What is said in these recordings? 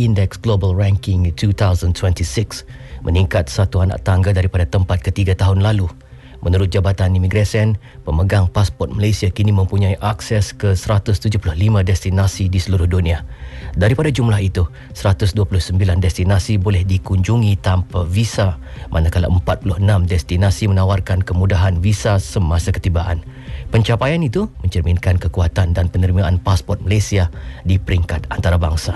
Index Global Ranking 2026, meningkat satu anak tangga daripada tempat ketiga tahun lalu. Menurut Jabatan Imigresen, pemegang pasport Malaysia kini mempunyai akses ke 175 destinasi di seluruh dunia. Daripada jumlah itu, 129 destinasi boleh dikunjungi tanpa visa, manakala 46 destinasi menawarkan kemudahan visa semasa ketibaan. Pencapaian itu mencerminkan kekuatan dan penerimaan pasport Malaysia di peringkat antarabangsa.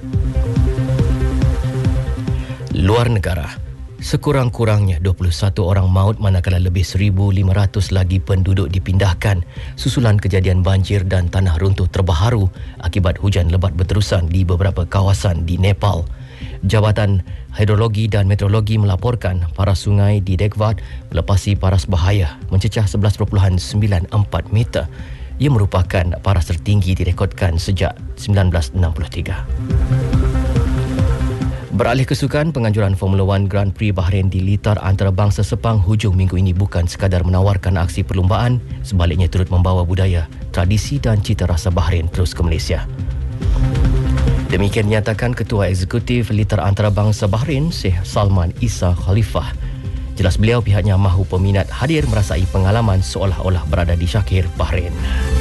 Luar negara. Sekurang-kurangnya 21 orang maut manakala lebih 1,500 lagi penduduk dipindahkan susulan kejadian banjir dan tanah runtuh terbaharu akibat hujan lebat berterusan di beberapa kawasan di Nepal. Jabatan Hidrologi dan Meteorologi melaporkan paras sungai di Degvat melepasi paras bahaya mencecah 11.94 meter. Ia merupakan paras tertinggi direkodkan sejak 1963. Beralih ke sukan, penganjuran Formula 1 Grand Prix Bahrain di litar antarabangsa Sepang hujung minggu ini bukan sekadar menawarkan aksi perlumbaan, sebaliknya turut membawa budaya, tradisi dan cita rasa Bahrain terus ke Malaysia. Demikian dinyatakan Ketua Eksekutif Litar Antarabangsa Bahrain, Sheikh Salman Isa Khalifah. Jelas beliau pihaknya mahu peminat hadir merasai pengalaman seolah-olah berada di Shakir, Bahrain.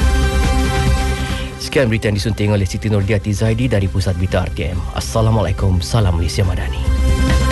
Sekian berita yang disunting oleh Siti Nurdiati Zaidi dari Pusat Berita RTM. Assalamualaikum, salam Malaysia Madani.